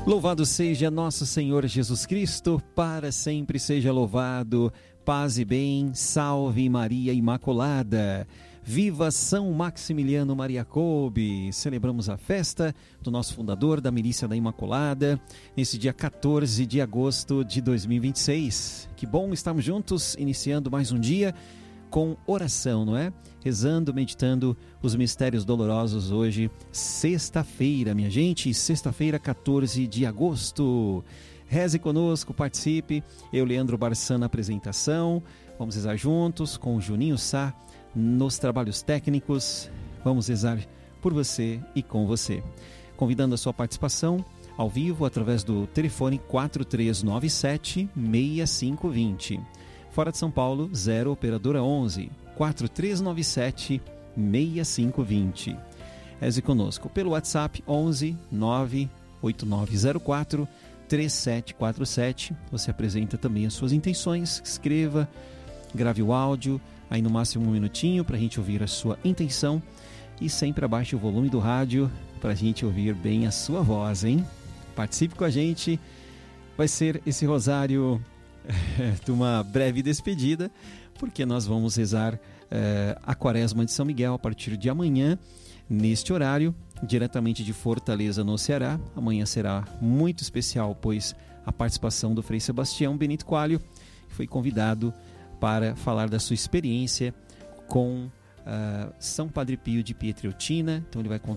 Louvado seja nosso Senhor Jesus Cristo, para sempre seja louvado. Paz e bem, salve Maria Imaculada. Viva São Maximiliano Maria Kolbe. Celebramos a festa do nosso fundador, da Milícia da Imaculada, nesse dia 14 de agosto de 2026. Que bom estarmos juntos, iniciando mais um dia com oração, não é? Rezando, meditando os mistérios dolorosos hoje, sexta-feira, minha gente, sexta-feira, 14 de agosto. Reze conosco, participe. Eu, Leandro Barçan, na apresentação. Vamos rezar juntos com o Juninho Sá nos trabalhos técnicos. Vamos rezar por você e com você. Convidando a sua participação ao vivo através do telefone 4397-6520. Fora de São Paulo, 0 operadora 11 4397-6520. Reze conosco pelo WhatsApp 11 98904 3747. Você apresenta também as suas intenções, escreva, grave o áudio, aí no máximo um minutinho para a gente ouvir a sua intenção e sempre abaixe o volume do rádio para a gente ouvir bem a sua voz, hein? Participe com a gente, vai ser esse rosário de uma breve despedida, porque nós vamos rezar a Quaresma de São Miguel a partir de amanhã, neste horário, diretamente de Fortaleza, no Ceará. Amanhã será muito especial, pois a participação do Frei Sebastião Benito Coelho foi convidado para falar da sua experiência com São Padre Pio de Pietrelcina. Então ele vai